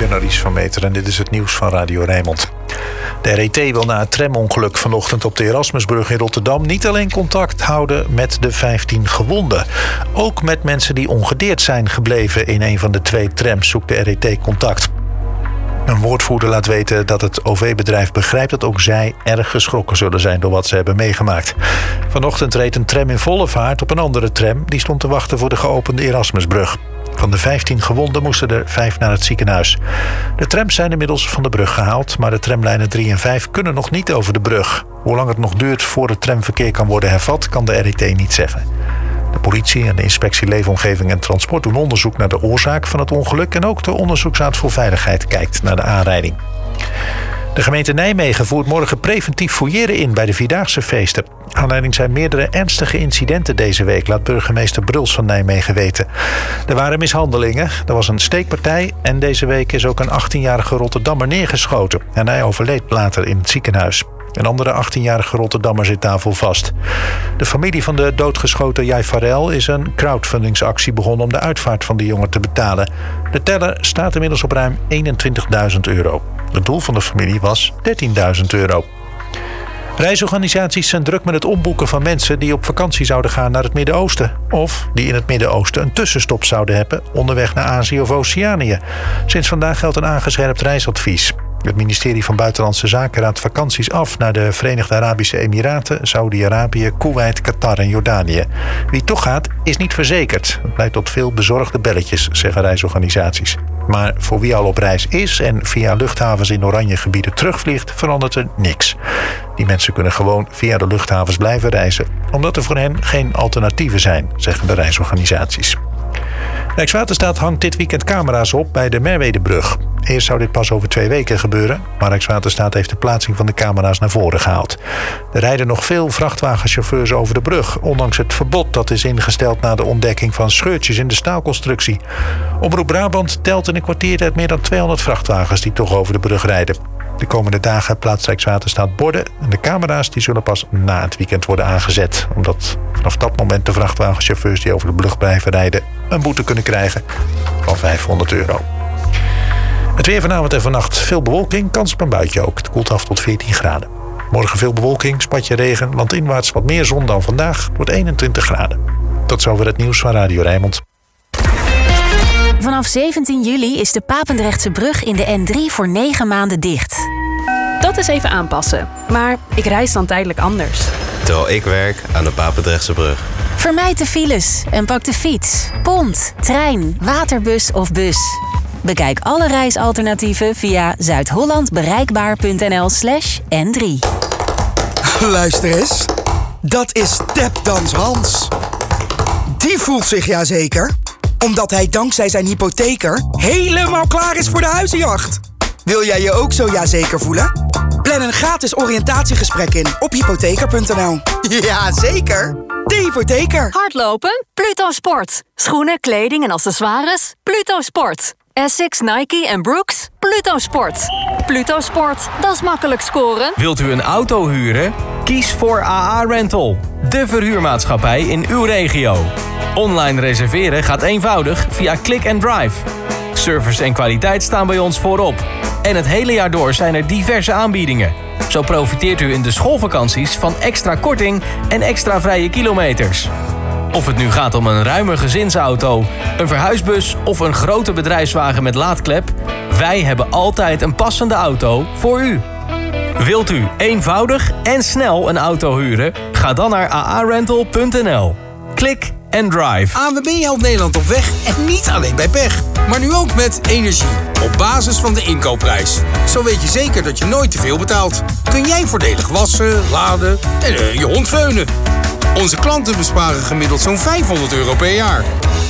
ben Aries van Meter en dit is het nieuws van Radio Rijnmond. De RET wil na het tramongeluk vanochtend op de Erasmusbrug in Rotterdam niet alleen contact houden met de 15 gewonden. Ook met mensen die ongedeerd zijn gebleven in een van de 2 trams zoekt de RET contact. Een woordvoerder laat weten dat het OV-bedrijf begrijpt dat ook zij erg geschrokken zullen zijn door wat ze hebben meegemaakt. Vanochtend reed een tram in volle vaart op een andere tram die stond te wachten voor de geopende Erasmusbrug. Van de 15 gewonden moesten er 5 naar het ziekenhuis. De trams zijn inmiddels van de brug gehaald, maar de tramlijnen 3 en 5 kunnen nog niet over de brug. Hoe lang het nog duurt voor het tramverkeer kan worden hervat, kan de RET niet zeggen. De politie en de inspectie Leefomgeving en Transport doen onderzoek naar de oorzaak van het ongeluk en ook de Onderzoeksraad voor Veiligheid kijkt naar de aanrijding. De gemeente Nijmegen voert morgen preventief fouilleren in bij de Vierdaagse feesten. Aanleiding zijn meerdere ernstige incidenten deze week, laat burgemeester Bruls van Nijmegen weten. Er waren mishandelingen, er was een steekpartij en deze week is ook een 18-jarige Rotterdammer neergeschoten. En hij overleed later in het ziekenhuis. Een andere 18-jarige Rotterdammer zit daarvoor vast. De familie van de doodgeschoten Jai Farel is een crowdfundingsactie begonnen om de uitvaart van de jongen te betalen. De teller staat inmiddels op ruim €21.000. Het doel van de familie was €13.000. Reisorganisaties zijn druk met het omboeken van mensen die op vakantie zouden gaan naar het Midden-Oosten. Of die in het Midden-Oosten een tussenstop zouden hebben onderweg naar Azië of Oceanië. Sinds vandaag geldt een aangescherpt reisadvies. Het ministerie van Buitenlandse Zaken raadt vakanties af naar de Verenigde Arabische Emiraten, Saudi-Arabië, Koeweit, Qatar en Jordanië. Wie toch gaat, is niet verzekerd. Het leidt tot veel bezorgde belletjes, zeggen reisorganisaties. Maar voor wie al op reis is en via luchthavens in oranje gebieden terugvliegt, verandert er niks. Die mensen kunnen gewoon via de luchthavens blijven reizen, omdat er voor hen geen alternatieven zijn, zeggen de reisorganisaties. Rijkswaterstaat hangt dit weekend camera's op bij de Merwedebrug. Eerst zou dit pas over 2 weken gebeuren, maar Rijkswaterstaat heeft de plaatsing van de camera's naar voren gehaald. Er rijden nog veel vrachtwagenchauffeurs over de brug, ondanks het verbod dat is ingesteld na de ontdekking van scheurtjes in de staalconstructie. Omroep Brabant telt in een kwartiertijd meer dan 200 vrachtwagens die toch over de brug rijden. De komende dagen plaatst Rijkswaterstaat borden en de camera's die zullen pas na het weekend worden aangezet, omdat vanaf dat moment de vrachtwagenchauffeurs die over de brug blijven rijden een boete kunnen krijgen van €500. Het weer vanavond en vannacht veel bewolking, kans op een buitje ook. Het koelt af tot 14 graden. Morgen veel bewolking, spatje regen, landinwaarts wat meer zon dan vandaag, wordt 21 graden. Tot zover het nieuws van Radio Rijnmond. Vanaf 17 juli is de Papendrechtse brug in de N3 voor 9 maanden dicht. Dat is even aanpassen, maar ik reis dan tijdelijk anders. Terwijl ik werk aan de Papendrechtse brug. Vermijd de files en pak de fiets, pont, trein, waterbus of bus. Bekijk alle reisalternatieven via zuidhollandbereikbaar.nl/N3. Luister eens, dat is Tapdans Hans. Die voelt zich jazeker, omdat hij dankzij zijn hypotheker helemaal klaar is voor de huizenjacht. Wil jij je ook zo jazeker voelen? Plan een gratis oriëntatiegesprek in op hypotheker.nl. Jazeker, de hypotheker. Hardlopen? Pluto Sport. Schoenen, kleding en accessoires? Pluto Sport. Essex, Nike en Brooks? Pluto Sport. Pluto Sport, dat is makkelijk scoren. Wilt u een auto huren? Kies voor AA Rental, de verhuurmaatschappij in uw regio. Online reserveren gaat eenvoudig via Click and Drive. Service en kwaliteit staan bij ons voorop. En het hele jaar door zijn er diverse aanbiedingen. Zo profiteert u in de schoolvakanties van extra korting en extra vrije kilometers. Of het nu gaat om een ruime gezinsauto, een verhuisbus of een grote bedrijfswagen met laadklep, wij hebben altijd een passende auto voor u. Wilt u eenvoudig en snel een auto huren? Ga dan naar aarental.nl. Klik and drive. ANWB helpt Nederland op weg en niet alleen bij pech. Maar nu ook met energie, op basis van de inkoopprijs. Zo weet je zeker dat je nooit te veel betaalt. Kun jij voordelig wassen, laden en je hond veunen. Onze klanten besparen gemiddeld zo'n €500 per jaar.